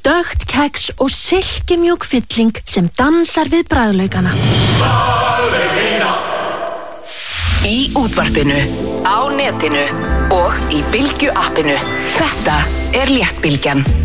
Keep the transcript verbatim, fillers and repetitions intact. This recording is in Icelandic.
dökkt keks og silkimjúk fylling sem dansar við bragðlaukana. Ballerina. Í útvarpinu, á netinu og í Bylgju appinu. Þetta er Léttbylgjan.